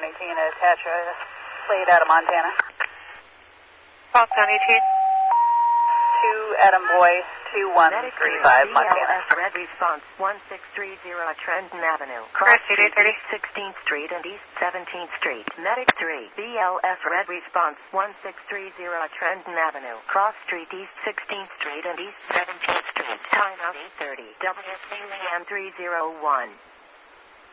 attach a plate out of Montana. Boston 18. 2 Adam Boy, 2135 Montana. Red response 1630 Trenton Avenue. Cross Street, East 16th Street and East 17th Street. Medic 3, BLS Red response 1630 Trenton Avenue. Cross Street, East 16th Street and East 17th Street. Time out 8:30. WC Leanne 301.